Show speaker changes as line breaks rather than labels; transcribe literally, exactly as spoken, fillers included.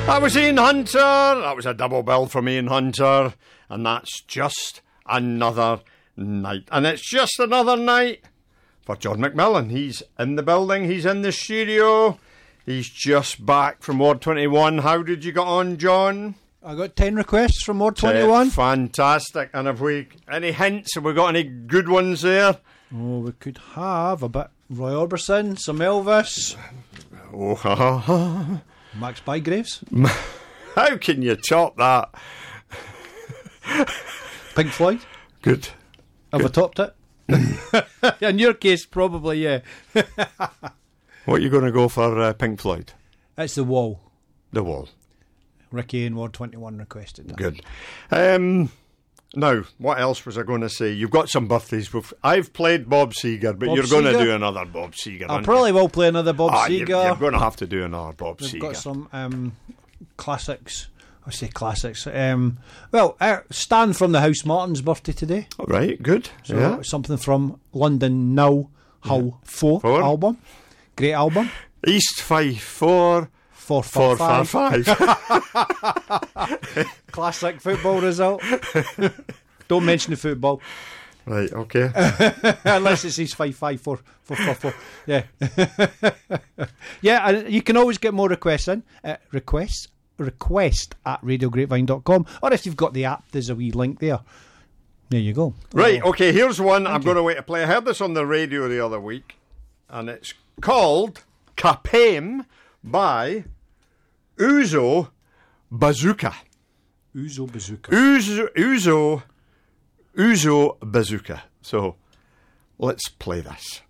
That was Ian Hunter. That was a double bill from Ian Hunter. And that's just another night. And it's just another night for John McMillan. He's in the building. He's in the studio. He's just back from Ward twenty-one. How did you get on, John?
I got ten requests from Ward twenty-one.
Fantastic. And have we any hints? Have we got any good ones there?
Oh, we could have a bit Roy Orbison, some Elvis.
Oh, ha, ha, ha.
Max Bygraves.
How can you top that?
Pink Floyd.
Good.
Have
Good.
I topped it? In your case, probably, yeah.
What are you going to go for, uh, Pink Floyd?
It's The Wall.
The Wall.
Ricky in Ward twenty-one requested that.
Good. Um, now, what else was I going to say? You've got some birthdays. We've, I've played Bob Seger, but
Bob
you're going to
Seger?
do another Bob Seger.
I
aren't
probably
you?
will play another Bob
Ah, you-
Seger.
You're going to have to do another Bob
We've
Seger.
got some um, classics. I say classics. Um, well, uh, Stan from the House Martin's birthday today.
All right, good.
So
yeah.
something from London Now Hull
Yeah.
four,
Four.
album. Great album.
East Fife four.
Four,
Four,
four,
five,
five.
five.
Classic football result. Don't mention the football.
Right, okay.
Unless it says five five four four four four. Yeah. Yeah, and you can always get more requests in. Uh, requests request at radio grapevine dot com, or if you've got the app, there's a wee link there. There you go.
Right,
Oh.
okay, here's one I'm
you.
going to wait to play. I heard this on the radio the other week, and it's called Capame by Uzo Bazooka.
Uzo Bazooka.
Uzo, Uzo, Uzo Bazooka. So, let's play this.